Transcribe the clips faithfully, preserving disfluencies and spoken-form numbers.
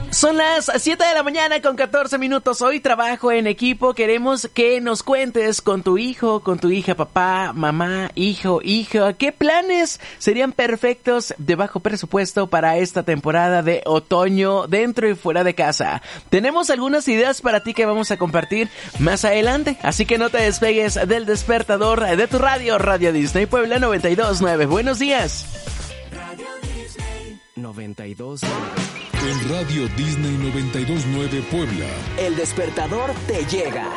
Son las siete de la mañana con catorce minutos. Hoy trabajo en equipo. Queremos que nos cuentes con tu hijo, con tu hija, papá, mamá, hijo, hija. ¿Qué planes serían perfectos de bajo presupuesto para esta temporada de otoño dentro y fuera de casa? Tenemos algunas ideas para ti que vamos a compartir más adelante. Así que no te despegues del despertador de tu radio, Radio Disney Puebla noventa y dos punto nueve. Buenos días. Radio Disney noventa y dos. En Radio Disney noventa y dos punto nueve Puebla, El despertador te llega.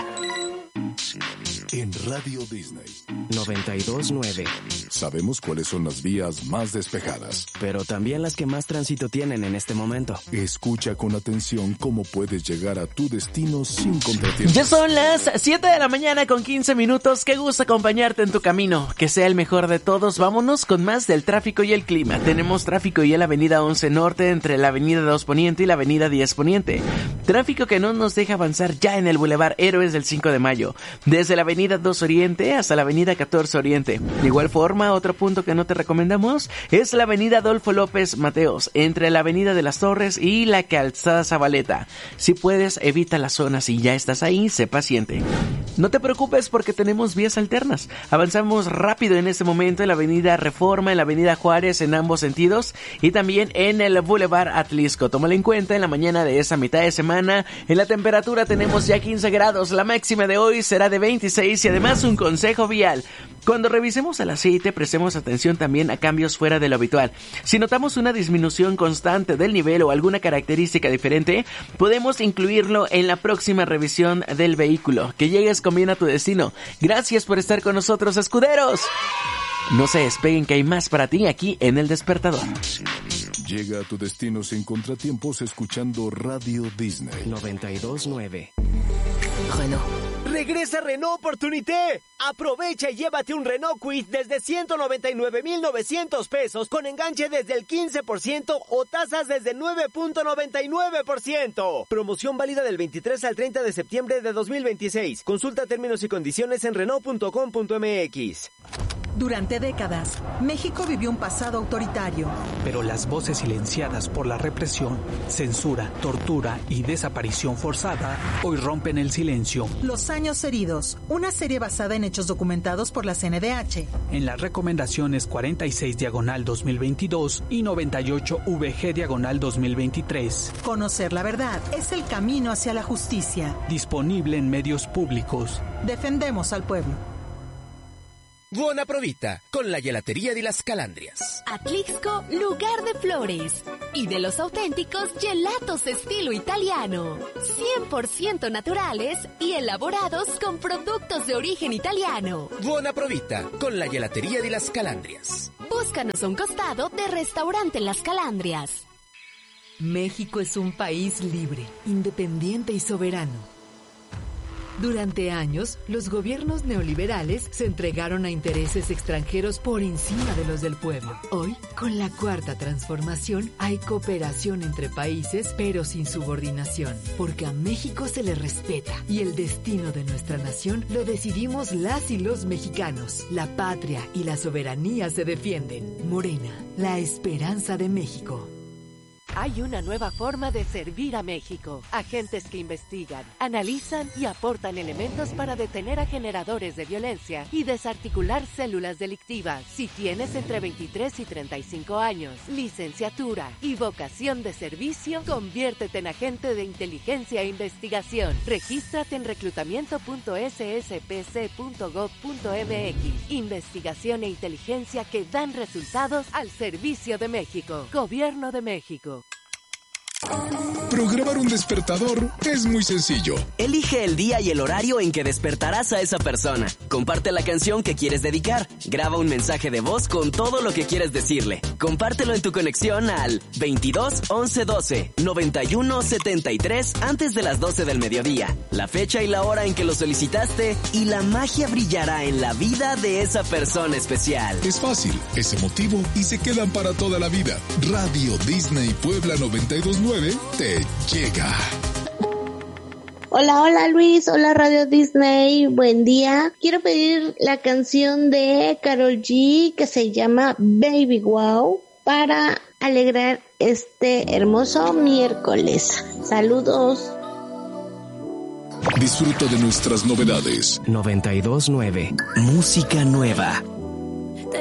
en Radio Disney noventa y dos punto nueve. sabemos cuáles son las vías más despejadas. Pero también las que más tránsito tienen en este momento. Escucha con atención cómo puedes llegar a tu destino sin contratiempos. Ya son las siete de la mañana con quince minutos. Qué gusto acompañarte en tu camino. Que sea el mejor de todos. Vámonos con más del tráfico y el clima. Tenemos tráfico ya en la avenida once Norte entre la avenida dos Poniente y la avenida diez Poniente. Tráfico que no nos deja avanzar ya en el Boulevard Héroes del cinco de mayo. Desde la avenida dos Oriente hasta la avenida catorce Oriente. De igual forma, otro punto que no te recomendamos es la avenida Adolfo López Mateos, entre la avenida de las Torres y la calzada Zabaleta. Si puedes, evita la zona. Si ya estás ahí, sé paciente. No te preocupes porque tenemos vías alternas. Avanzamos rápido en este momento en la avenida Reforma, en la avenida Juárez en ambos sentidos y también en el Boulevard Atlisco. Tómalo en cuenta en la mañana de esa mitad de semana. En la temperatura tenemos ya quince grados. La máxima de hoy será de veintiséis y además un consejo vial. Cuando revisemos el aceite, prestemos atención también a cambios fuera de lo habitual. Si notamos una disminución constante del nivel o alguna característica diferente, podemos incluirlo en la próxima revisión del vehículo. Que llegues con bien a tu destino. Gracias por estar con nosotros, escuderos. No se despeguen que hay más para ti aquí en El Despertador. Llega a tu destino sin contratiempos escuchando Radio Disney noventa y dos punto nueve. Renault. ¡Regresa Renault Opportunité! Aprovecha y llévate un Renault Kwid desde ciento noventa y nueve mil novecientos pesos con enganche desde el quince por ciento o tasas desde nueve punto noventa y nueve por ciento. Promoción válida del veintitrés al treinta de septiembre de dos mil veintiséis. Consulta términos y condiciones en renault punto com punto m x. Durante décadas, México vivió un pasado autoritario. Pero las voces silenciadas por la represión, censura, tortura y desaparición forzada hoy rompen el silencio. Los años heridos, una serie basada en hechos documentados por la C N D H. En las recomendaciones cuarenta y seis diagonal dos mil veintidós y noventa y ocho V G diagonal dos mil veintitrés. Conocer la verdad es el camino hacia la justicia. Disponible en medios públicos. Defendemos al pueblo. Buona provita, con la gelatería de las Calandrias. Atlixco, lugar de flores. Y de los auténticos gelatos estilo italiano. cien por ciento naturales y elaborados con productos de origen italiano. Buona provita, con la gelatería de las Calandrias. Búscanos a un costado de Restaurante Las Calandrias. México es un país libre, independiente y soberano. Durante años, los gobiernos neoliberales se entregaron a intereses extranjeros por encima de los del pueblo. Hoy, con la cuarta transformación, hay cooperación entre países, pero sin subordinación, porque a México se le respeta y el destino de nuestra nación lo decidimos las y los mexicanos. La patria y la soberanía se defienden. Morena, la esperanza de México. Hay una nueva forma de servir a México. Agentes que investigan, analizan y aportan elementos para detener a generadores de violencia y desarticular células delictivas. Si tienes entre veintitrés y treinta y cinco años, licenciatura y vocación de servicio, conviértete en agente de inteligencia e investigación. Regístrate en reclutamiento punto s s p c punto gov punto m x. Investigación e inteligencia que dan resultados al servicio de México. Gobierno de México. Programar un despertador es muy sencillo. Elige el día y el horario en que despertarás a esa persona. Comparte la canción que quieres dedicar. Graba un mensaje de voz con todo lo que quieres decirle. Compártelo en tu conexión al veintidós once doce noventa y uno setenta y tres antes de las doce del mediodía. La fecha y la hora en que lo solicitaste y la magia brillará en la vida de esa persona especial. Es fácil, es emotivo y se quedan para toda la vida. Radio Disney Puebla noventa y dos punto nueve te llega. Hola, hola Luis, hola Radio Disney, buen día. Quiero pedir la canción de Karol G que se llama Baby Wow para alegrar este hermoso miércoles. Saludos. Disfruta de nuestras novedades. noventa y dos nueve. Música nueva.